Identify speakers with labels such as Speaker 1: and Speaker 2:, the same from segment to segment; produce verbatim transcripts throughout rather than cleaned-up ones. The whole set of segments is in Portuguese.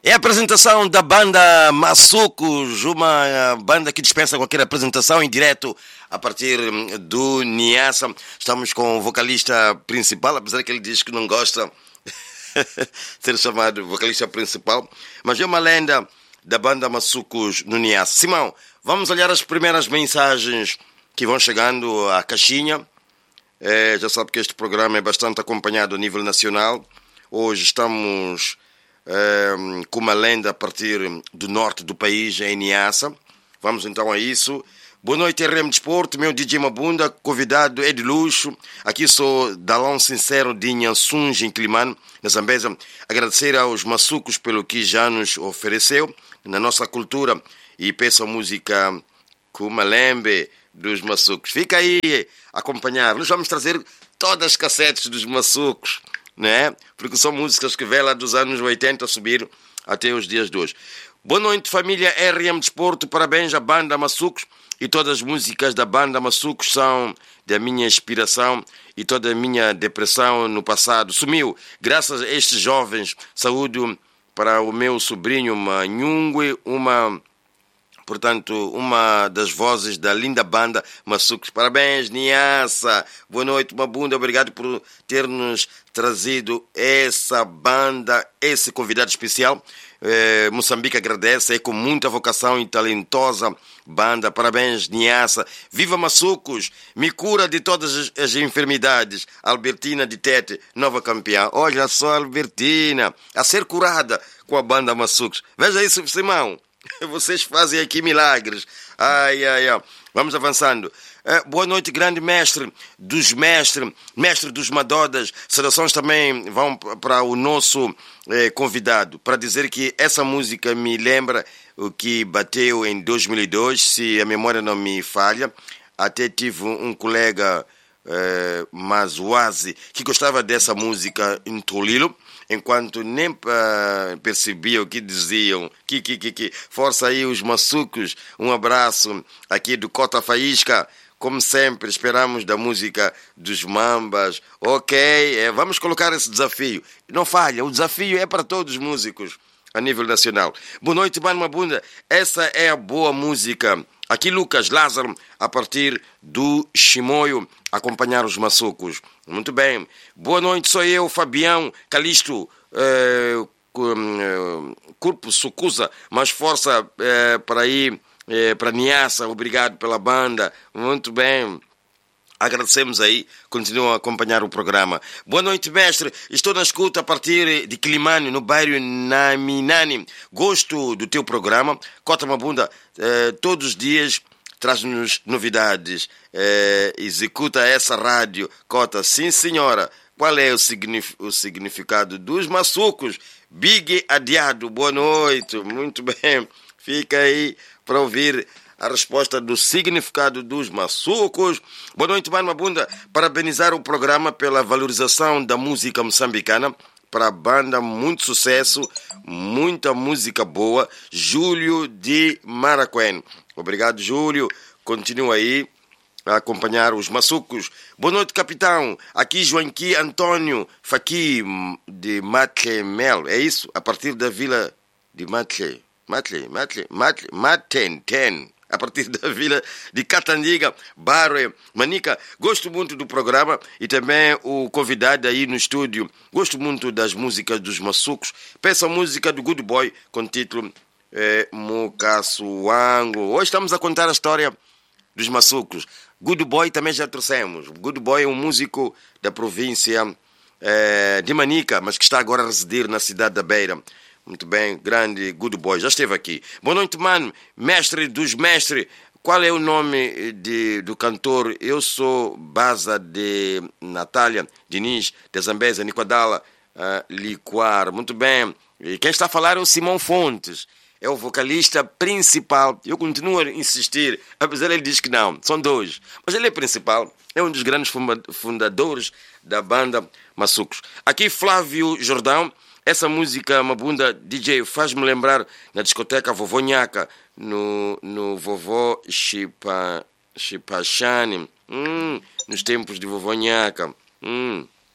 Speaker 1: É a apresentação da banda Massucos, uma banda que dispensa qualquer apresentação em direto a partir do Niassa. Estamos com o vocalista principal, apesar que ele diz que não gosta de ser chamado vocalista principal, mas é uma lenda da banda Massucos no Niassa. Simão, vamos olhar as primeiras mensagens que vão chegando à caixinha. É, já sabe que este programa é bastante acompanhado a nível nacional. Hoje estamos é, com uma lenda a partir do norte do país, em Niassa. Vamos então a isso. Boa noite, R M Desporto, meu D J Mabunda, convidado é de luxo. Aqui sou Dalão Sincero de Nhansunge, em Climane, na Zambésia. Agradecer aos Massucos pelo que já nos ofereceu na nossa cultura e peço a música Kumalembe dos Massucos. Fica aí a acompanhar. Nós vamos trazer todas as cassetes dos Massucos, né? Porque são músicas que vêm lá dos anos oitenta a subir até os dias de hoje. Boa noite, família R M Desporto. Parabéns à banda Massucos. E todas as músicas da banda Massucos são da minha inspiração e toda a minha depressão no passado sumiu. Graças a estes jovens, saúde para o meu sobrinho Manhungue, uma... Portanto, uma das vozes da linda banda Massucos. Parabéns, Niassa. Boa noite, Mabunda. Obrigado por ter nos trazido essa banda, esse convidado especial. É, Moçambique agradece, é com muita vocação e talentosa banda. Parabéns, Niassa. Viva Massucos. Me cura de todas as, as enfermidades. Albertina de Tete, nova campeã. Olha só, Albertina, a ser curada com a banda Massucos. Veja isso, Simão. Vocês fazem aqui milagres. Ai, ai, ai. Vamos avançando. É, boa noite, grande mestre dos mestres, mestre dos Madodas. Saudações também vão para o nosso é, convidado, para dizer que essa música me lembra o que bateu em dois mil e dois, se a memória não me falha. Até tive um colega, é, Mazuazi, que gostava dessa música em Tolilo. Enquanto nem uh, percebia o que diziam. Que, que, que, que. Força aí os Massucos. Um abraço aqui do Cota Faísca. Como sempre, esperamos da música dos Mambas. Ok, é, vamos colocar esse desafio. Não falha, o desafio é para todos os músicos a nível nacional. Boa noite, Mano Mabunda. Essa é a boa música. Aqui Lucas Lázaro, a partir do Chimoio, acompanhar os Massucos. Muito bem. Boa noite, sou eu, Fabião Calixto, é, Corpo Sucusa, mais força é, para ir, é, para Niassa, obrigado pela banda. Muito bem. Agradecemos aí, continuam a acompanhar o programa. Boa noite, mestre. Estou na escuta a partir de Climane, no bairro Naminani. Gosto do teu programa. Cota Mabunda, eh, todos os dias traz-nos novidades. Eh, executa essa rádio. Cota, sim senhora. Qual é o, signif- o significado dos Massucos? Big adiado, boa noite. Muito bem. Fica aí para ouvir a resposta do significado dos Massucos. Boa noite, Mano Mabunda. Parabenizar o programa pela valorização da música moçambicana. Para a banda, muito sucesso, muita música boa. Júlio de Maracuén. Obrigado, Júlio. Continua aí a acompanhar os Massucos. Boa noite, capitão. Aqui Joanqui Antônio Faqui de Matle Mel. É isso? A partir da vila de Matle. Matle, Matle, Matle, Maten, Ten. A partir da vila de Catandiga, Barre, Manica. Gosto muito do programa e também o convidado aí no estúdio. Gosto muito das músicas dos Massucos. Peço a música do Good Boy com o título é, Mukassuango. Hoje estamos a contar a história dos Massucos. Good Boy também já trouxemos. Good Boy é um músico da província é, de Manica, mas que está agora a residir na cidade da Beira. Muito bem, grande Good Boy, já esteve aqui. Boa noite, mano, mestre dos mestres. Qual é o nome de, do cantor? Eu sou Baza de Natália Diniz, de Zambésia, Niquadala, uh, Liquar. Muito bem. E quem está a falar é o Simão Fontes. É o vocalista principal. Eu continuo a insistir, apesar de ele diz que não, são dois. Mas ele é principal, é um dos grandes fundadores da banda Massucos. Aqui Flávio Jordão. Essa música, Mabunda, D J, faz-me lembrar na discoteca Vovô Nhaca, no, no Vovô Chipa, Chipachane, hum, nos tempos de Vovô Nhaca. Hum.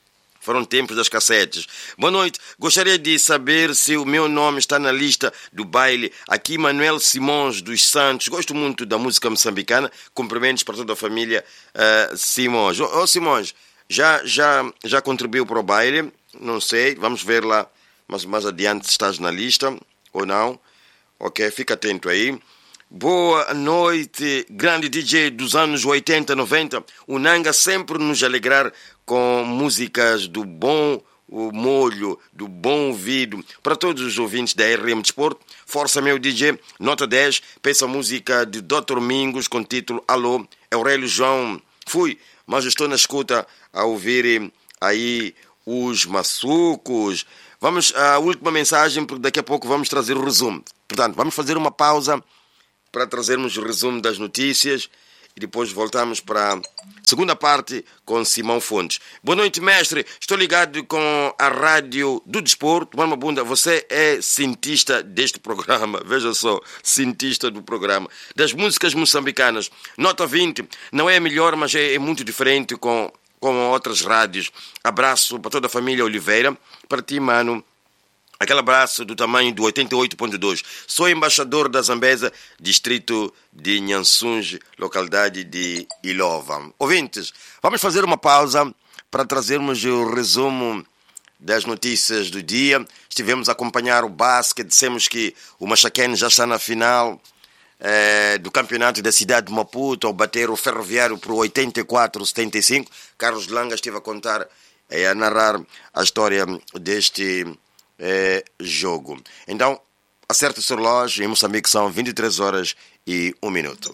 Speaker 1: foram tempos das cassetes. Boa noite, gostaria de saber se o meu nome está na lista do baile. Aqui Manuel Simões dos Santos, gosto muito da música moçambicana, cumprimentos para toda a família uh, Simões. Ô oh, Simões, já, já, já contribuiu para o baile? Não sei, vamos ver lá, mas mais adiante se estás na lista ou não. Ok, fica atento aí. Boa noite, grande D J dos anos oitenta, noventa. O Nanga sempre nos alegrar com músicas do bom molho, do bom ouvido. Para todos os ouvintes da R M Desporto, força meu D J, nota dez, peça a música de doutor Mingos com título Alô, Aurélio João. Fui, mas estou na escuta a ouvir aí os maçucos. Vamos à última mensagem, porque daqui a pouco vamos trazer o resumo. Portanto, vamos fazer uma pausa para trazermos o resumo das notícias e depois voltamos para a segunda parte com Simão Fontes. Boa noite, mestre. Estou ligado com a Rádio do Desporto. Mama Bunda, você é cientista deste programa. Veja só, cientista do programa. Das músicas moçambicanas. Nota vinte. Não é a melhor, mas é, é muito diferente com, com outras rádios. Abraço para toda a família Oliveira. Para ti, mano. Aquele abraço do tamanho do oitenta e oito ponto dois. Sou embaixador da Zambesa, distrito de Nhansunge, localidade de Ilova. Ouvintes, vamos fazer uma pausa para trazermos o resumo das notícias do dia. Estivemos a acompanhar o basquete, dissemos que o Machaquene já está na final eh, do campeonato da cidade de Maputo, ao bater o Ferroviário por oitenta e quatro a setenta e cinco. Carlos Langa esteve a contar, eh, a narrar a história deste É, jogo. Então, acerte o seu relógio. Em Moçambique são vinte e três horas e um minuto.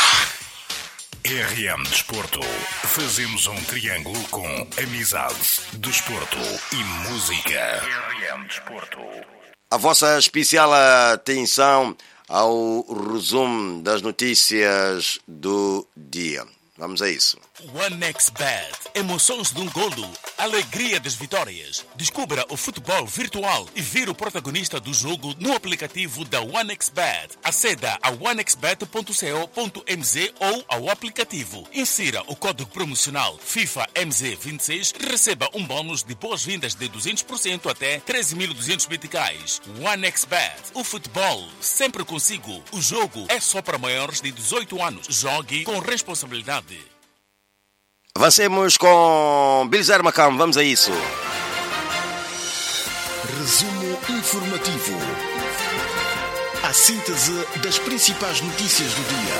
Speaker 2: R M Desporto. Fazemos um triângulo com amizade, desporto e música. R M Desporto.
Speaker 1: A vossa especial atenção ao resumo das notícias do dia. Vamos a isso.
Speaker 3: OneXBet. Emoções de um golo. Alegria das vitórias. Descubra o futebol virtual e vire o protagonista do jogo no aplicativo da OneXBet. Aceda a onexbet ponto co ponto mz ou ao aplicativo. Insira o código promocional FIFA M Z vinte e seis e receba um bônus de boas-vindas de duzentos por cento até treze mil e duzentos meticais. OneXBet. O futebol sempre consigo. O jogo é só para maiores de dezoito anos. Jogue com responsabilidade.
Speaker 1: Avancemos com Bilizar Macam, vamos a isso.
Speaker 4: Resumo informativo. A síntese das principais notícias do dia.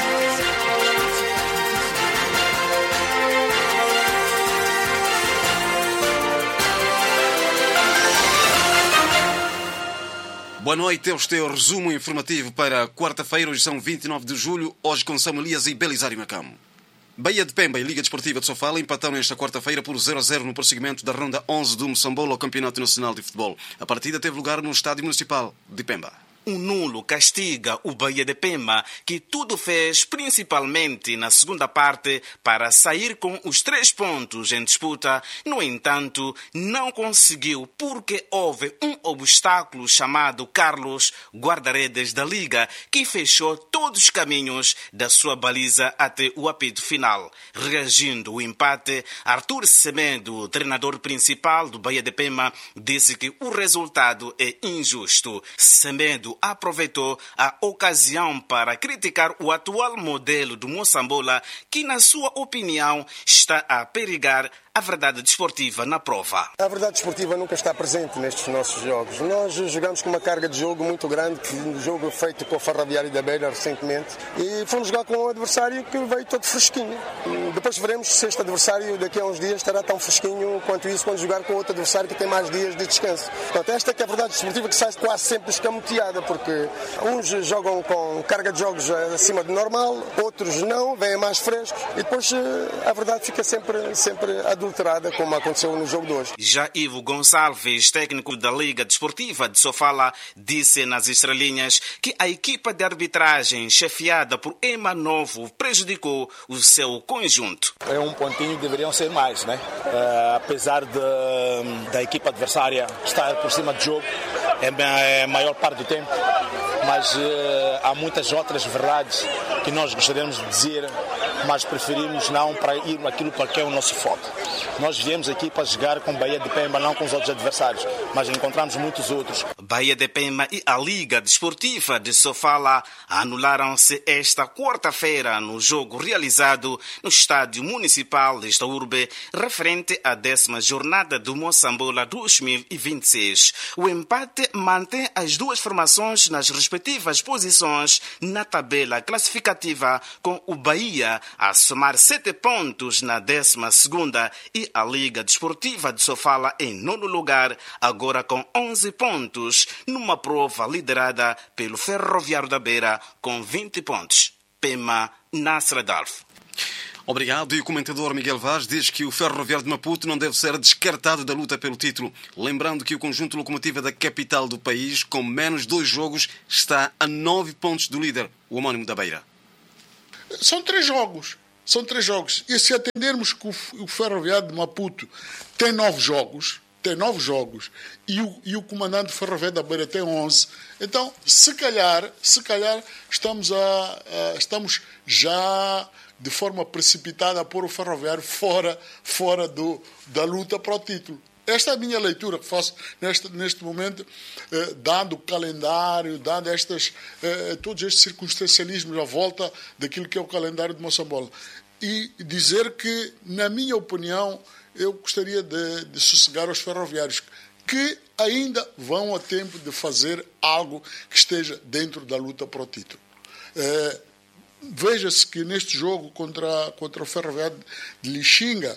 Speaker 5: Boa noite, este é o resumo informativo para quarta-feira, hoje são vinte e nove de julho, hoje com Samuel Elias e Belisário Macam. Bahia de Pemba e Liga Desportiva de Sofala empataram esta quarta-feira por zero a zero no prosseguimento da ronda onze do Moçambola ao Campeonato Nacional de Futebol. A partida teve lugar no Estádio Municipal de Pemba.
Speaker 6: Um nulo castiga o Bahia de Pemba, que tudo fez, principalmente na segunda parte, para sair com os três pontos em disputa. No entanto, não conseguiu porque houve um obstáculo chamado Carlos, guarda-redes da Liga, que fechou todos os caminhos da sua baliza até o apito final. Reagindo ao empate, Arthur Semedo, treinador principal do Bahia de Pemba, disse que o resultado é injusto. Semedo aproveitou a ocasião para criticar o atual modelo do Moçambola, que, na sua opinião, está a perigar a verdade desportiva na prova.
Speaker 7: A verdade desportiva nunca está presente nestes nossos jogos. Nós jogamos com uma carga de jogo muito grande, que um jogo feito com o Ferroviário da Beira recentemente, e fomos jogar com um adversário que veio todo fresquinho. Depois veremos se este adversário daqui a uns dias estará tão fresquinho quanto isso quando jogar com outro adversário que tem mais dias de descanso. Portanto, esta é que é a verdade desportiva, que sai quase sempre escamoteada, porque uns jogam com carga de jogos acima do normal, outros não, vêm mais frescos, e depois a verdade fica sempre, sempre adulterada, como aconteceu no jogo de hoje.
Speaker 6: Já Ivo Gonçalves, técnico da Liga Desportiva de Sofala, disse nas estrelinhas que a equipa de arbitragem chefiada por Ema Novo prejudicou o seu conjunto.
Speaker 8: É um pontinho que deveriam ser mais, né? Uh, apesar de, da equipa adversária estar por cima do jogo, é a maior parte do tempo, mas uh, há muitas outras verdades que nós gostaríamos de dizer mas preferimos não para ir naquilo que é o nosso foco. Nós viemos aqui para jogar com Bahia de Pemba, não com os outros adversários, mas encontramos muitos outros.
Speaker 6: Bahia de Pemba e a Liga Desportiva de Sofala anularam-se esta quarta-feira no jogo realizado no Estádio Municipal desta urbe, referente à décima jornada do Moçambola dois mil e vinte e seis. O empate mantém as duas formações nas respectivas posições na tabela classificativa, com o Bahia a somar sete pontos na décima segunda e a Liga Desportiva de Sofala em nono lugar, agora com onze pontos, numa prova liderada pelo Ferroviário da Beira com vinte pontos. Pema Nasradalf.
Speaker 5: Obrigado. E o comentador Miguel Vaz diz que o Ferroviário de Maputo não deve ser descartado da luta pelo título, lembrando que o conjunto locomotiva da capital do país, com menos dois jogos, está a nove pontos do líder, o homónimo da Beira.
Speaker 9: São três jogos. São três jogos. E se atendermos que o Ferroviário de Maputo tem nove jogos, tem nove jogos, e o, e o comandante Ferroviário da Beira tem onze, então, se calhar, se calhar estamos, a, a, estamos já de forma precipitada a pôr o Ferroviário fora, fora do, da luta para o título. Esta é a minha leitura que faço neste, neste momento, eh, dado o calendário, dado estas, eh, todos estes circunstancialismos à volta daquilo que é o calendário de Moçambola. E dizer que, na minha opinião, eu gostaria de, de sossegar aos ferroviários, que ainda vão a tempo de fazer algo que esteja dentro da luta para o título. Eh, Veja-se que neste jogo contra, contra o Ferroviário de Lixinga,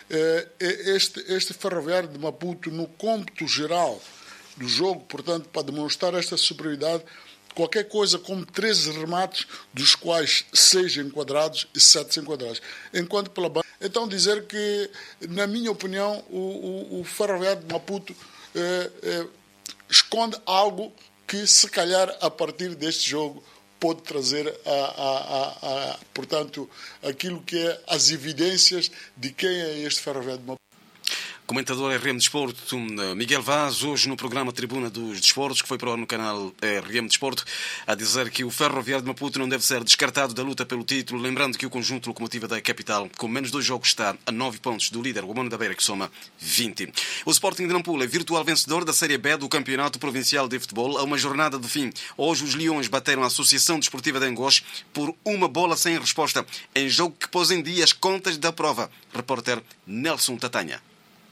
Speaker 9: Este, este Ferroviário de Maputo, no cômputo geral do jogo, portanto, para demonstrar esta superioridade, qualquer coisa como treze remates, dos quais seis enquadrados e sete enquadrados. Enquanto pela banda. Então, dizer que, na minha opinião, o, o, o Ferroviário de Maputo eh, eh, esconde algo que, se calhar, a partir deste jogo, pode trazer, a, a, a, a, portanto, aquilo que é as evidências de quem é este Ferroviário de Maputo.
Speaker 5: Comentador R M Desporto, Miguel Vaz, hoje no programa Tribuna dos Desportos, que foi para o no canal R M Desporto, a dizer que o Ferroviário de Maputo não deve ser descartado da luta pelo título, lembrando que o conjunto locomotiva da capital, com menos dois jogos, está a nove pontos do líder, o Homónimo da Beira, que soma vinte. O Sporting de Nampula é virtual vencedor da Série B do Campeonato Provincial de Futebol, a uma jornada de fim. Hoje os Leões bateram a Associação Desportiva de Angoche por uma bola sem resposta, em jogo que pôs em dia as contas da prova. Repórter Nelson Tatanha.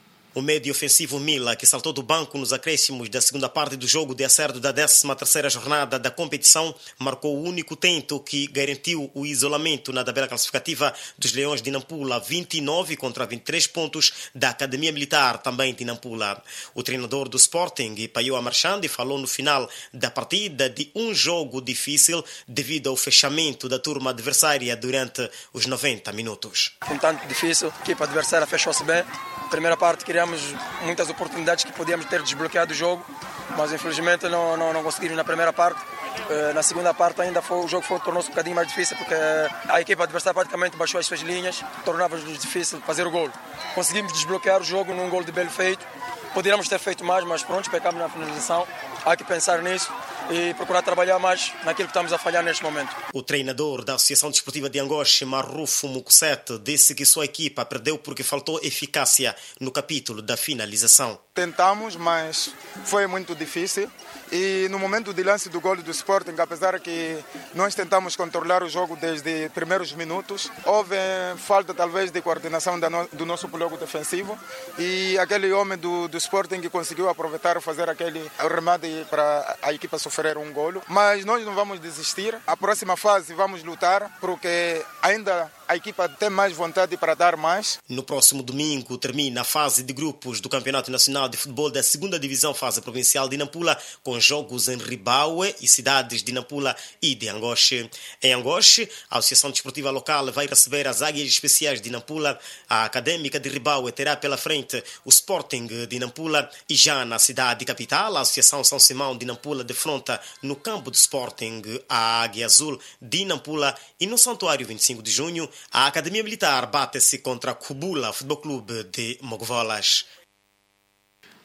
Speaker 10: O médio ofensivo Mila, que saltou do banco nos acréscimos da segunda parte do jogo de acerto da décima terceira jornada da competição, marcou o único tento que garantiu o isolamento na tabela classificativa dos Leões de Nampula, vinte e nove contra vinte e três pontos da Academia Militar, também de Nampula. O treinador do Sporting, Paioa Marchandi, falou no final da partida de um jogo difícil devido ao fechamento da turma adversária durante os noventa minutos.
Speaker 11: Um tanto difícil, a equipa adversária fechou-se bem. Primeira parte queríamos muitas oportunidades que podíamos ter desbloqueado o jogo, mas infelizmente não, não, não conseguimos na primeira parte. Na segunda parte ainda foi, o jogo foi, tornou-se um bocadinho mais difícil, porque a equipa adversária praticamente baixou as suas linhas, tornava-nos difícil fazer o gol. Conseguimos desbloquear o jogo num gol de belo feito. Poderíamos ter feito mais, mas pronto, pecamos na finalização. Há que pensar nisso e procurar trabalhar mais naquilo que estamos a falhar neste momento.
Speaker 10: O treinador da Associação Desportiva de Angoche, Marrufo Mukusete, disse que sua equipa perdeu porque faltou eficácia no capítulo da finalização.
Speaker 12: Tentamos, mas foi muito difícil. E no momento de lance do gol do Sporting, apesar que nós tentamos controlar o jogo desde os primeiros minutos, houve falta talvez de coordenação do nosso bloco defensivo e aquele homem do, do Sporting que conseguiu aproveitar e fazer aquele remate para a equipa sofrer um golo. Mas nós não vamos desistir. A próxima fase vamos lutar porque ainda a equipa tem mais vontade para dar mais.
Speaker 10: No próximo domingo termina a fase de grupos do Campeonato Nacional de Futebol da segunda Divisão Fase Provincial de Nampula, com jogos em Ribaue e cidades de Nampula e de Angoche. Em Angoche, a Associação Desportiva Local vai receber as Águias Especiais de Nampula, a Académica de Ribaue terá pela frente o Sporting de Nampula e já na cidade capital, a Associação São Simão de Nampula defronta no campo do Sporting a Águia Azul de Nampula e no Santuário vinte e cinco de junho, a Academia Militar bate-se contra a Kubula Futebol Clube de Mogovolas.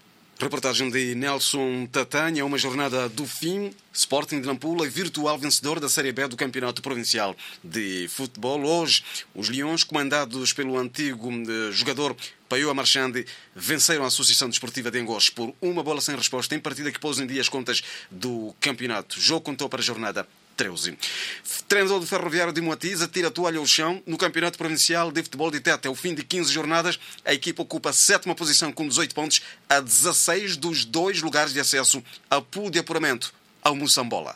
Speaker 5: Reportagem de Nelson Tatanha, uma jornada do fim. Sporting de Nampula, virtual vencedor da Série B do Campeonato Provincial de Futebol. Hoje, os Leões, comandados pelo antigo jogador Paioa Marchande, venceram a Associação Desportiva de Angós por uma bola sem resposta em partida que pôs em dia as contas do campeonato. O jogo contou para a jornada treze. Treinador do Ferroviário de Moatiz atira a toalha ao chão no Campeonato Provincial de Futebol de Tete. Ao fim de quinze jornadas, a equipa ocupa a sétima posição com dezoito pontos, a dezasseis dos dois lugares de acesso a pool de apuramento ao Moçambola.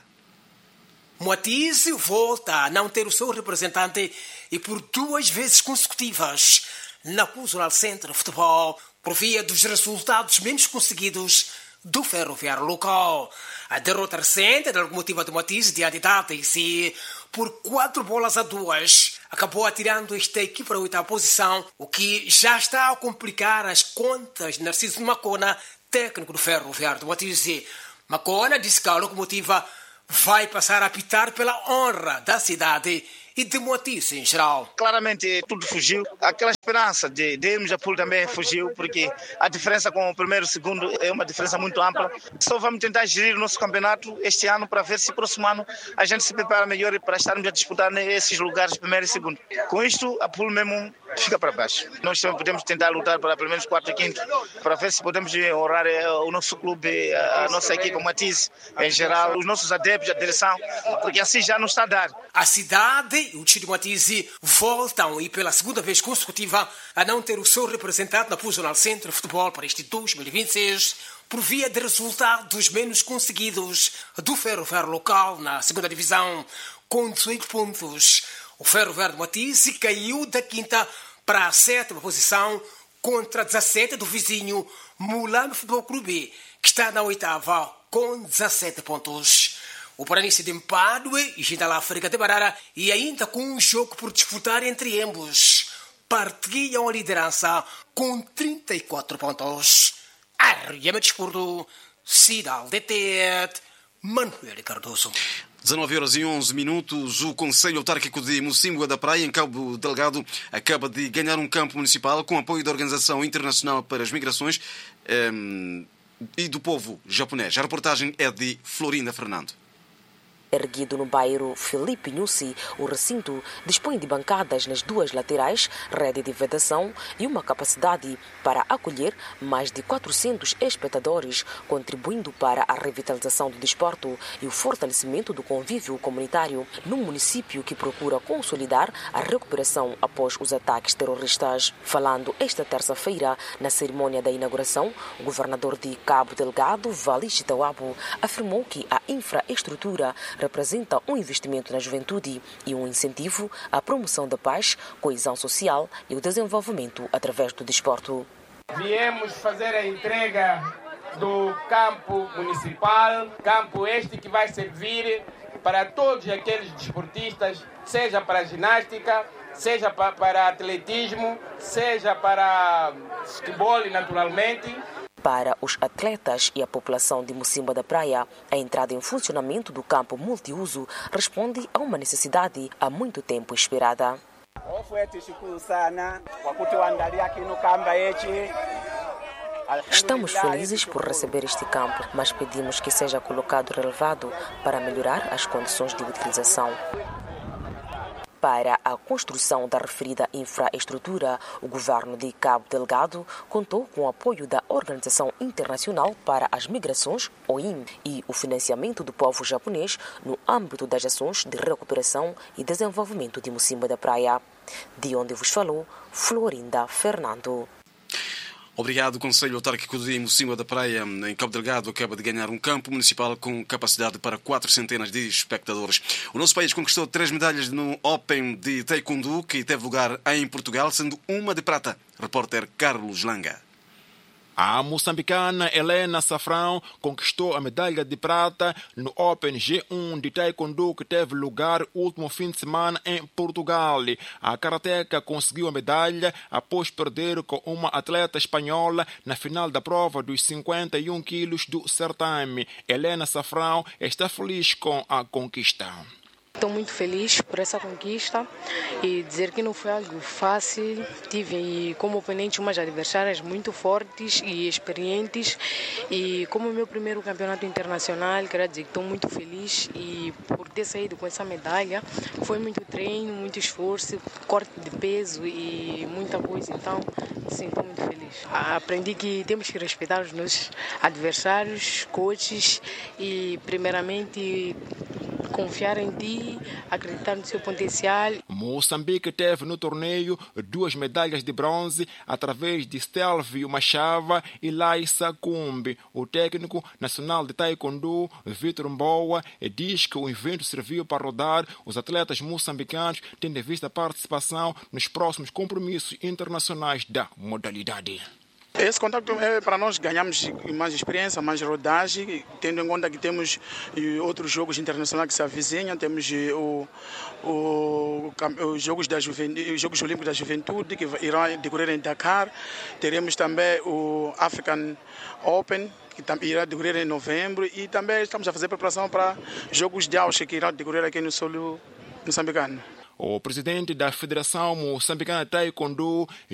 Speaker 13: Moatiz volta a não ter o seu representante e por duas vezes consecutivas na Cultural Center de Futebol por via dos resultados menos conseguidos do ferroviário local. A derrota recente da locomotiva de Moatiz diante da T C por quatro bolas a duas acabou atirando esta equipe para a oitava posição, o que já está a complicar as contas de Narciso Macona, técnico do ferroviário de Moatiz. Macona disse que a locomotiva vai passar a apitar pela honra da cidade e de Moatiz em geral.
Speaker 14: Claramente tudo fugiu. Aquela esperança de, de irmos a pool também fugiu, porque a diferença com o primeiro e o segundo é uma diferença muito ampla. Só vamos tentar gerir o nosso campeonato este ano para ver se próximo ano a gente se prepara melhor para estarmos a disputar nesses lugares primeiro e segundo. Com isto, a pool mesmo fica para baixo. Nós também podemos tentar lutar para pelo menos quarto e quinto, para ver se podemos honrar o nosso clube, a nossa equipe, o Moatiz em geral, os nossos adeptos, a direção, porque assim já não está a dar.
Speaker 13: A cidade e o time de Moatiz voltam e pela segunda vez consecutiva a não ter o seu representante na Fusional Centro de Futebol para este dois mil e vinte e seis por via de resultados menos conseguidos do ferroviário local na segunda divisão com dezoito pontos. O ferroviário de Moatiz caiu da quinta para a sétima posição contra dezassete do vizinho Mulambo Futebol Clube, que está na oitava com dezassete pontos. O Paranício de Mpadue e Gindala África de Barara, e ainda com um jogo por disputar entre ambos, partilham a liderança com trinta e quatro pontos. R M Desporto, Cidade de Tete, Manuel Cardoso.
Speaker 5: dezanove horas e onze minutos, o Conselho Autárquico de Mocímboa da Praia, em Cabo Delgado, acaba de ganhar um campo municipal com apoio da Organização Internacional para as Migrações um, e do povo japonês. A reportagem é de Florinda Fernando.
Speaker 15: Erguido no bairro Felipe Nussi, o recinto dispõe de bancadas nas duas laterais, rede de vedação e uma capacidade para acolher mais de quatrocentos espectadores, contribuindo para a revitalização do desporto e o fortalecimento do convívio comunitário num município que procura consolidar a recuperação após os ataques terroristas. Falando esta terça-feira na cerimônia da inauguração, o governador de Cabo Delgado, Valis Tawabo, afirmou que a infraestrutura representa um investimento na juventude e um incentivo à promoção da paz, coesão social e o desenvolvimento através do desporto.
Speaker 16: Viemos fazer a entrega do campo municipal, campo este que vai servir para todos aqueles desportistas, seja para ginástica, seja para atletismo, seja para futebol naturalmente.
Speaker 15: Para os atletas e a população de Mocímboa da Praia, a entrada em funcionamento do campo multiuso responde a uma necessidade há muito tempo esperada. Estamos felizes por receber este campo, mas pedimos que seja colocado relevado para melhorar as condições de utilização. Para a construção da referida infraestrutura, o governo de Cabo Delgado contou com o apoio da Organização Internacional para as Migrações, O I M, e o financiamento do povo japonês no âmbito das ações de recuperação e desenvolvimento de Mocímboa da Praia. De onde vos falou, Florinda Fernando.
Speaker 5: Obrigado. O Conselho Autárquico de Mocímboa da Praia, em Cabo Delgado, acaba de ganhar um campo municipal com capacidade para quatro centenas de espectadores. O nosso país conquistou três medalhas no Open de Taekwondo, que teve lugar em Portugal, sendo uma de prata. Repórter Carlos Langa.
Speaker 17: A moçambicana Helena Safrão conquistou a medalha de prata no Open G um de Taekwondo que teve lugar o último fim de semana em Portugal. A karateca conseguiu a medalha após perder com uma atleta espanhola na final da prova dos cinquenta e um quilos do certame. Helena Safrão está feliz com a conquista.
Speaker 18: Estou muito feliz por essa conquista e dizer que não foi algo fácil. Tive como oponente umas adversárias muito fortes e experientes e como meu primeiro campeonato internacional, quero dizer que estou muito feliz e por ter saído com essa medalha. Foi muito treino, muito esforço, corte de peso e muita coisa, então sim, estou muito feliz. Aprendi que temos que respeitar os nossos adversários, coaches e primeiramente confiar em ti, acreditar no seu potencial.
Speaker 17: Moçambique teve no torneio duas medalhas de bronze através de Stelvio Machava e Laissa Kumbi. O técnico nacional de taekwondo, Vitor Mboa, diz que o evento serviu para rodar os atletas moçambicanos, tendo em vista a participação nos próximos compromissos internacionais da modalidade.
Speaker 19: Esse contacto é para nós ganharmos mais experiência, mais rodagem, tendo em conta que temos outros jogos internacionais que se avizinham, temos o, o, os, jogos da Juventude, os Jogos Olímpicos da Juventude, que irão decorrer em Dakar, teremos também o African Open, que irá decorrer em novembro, e também estamos a fazer preparação para Jogos de Auschwitz, que irão decorrer aqui no solo moçambicano.
Speaker 17: O presidente da Federação Moçambicana de Taekwondo,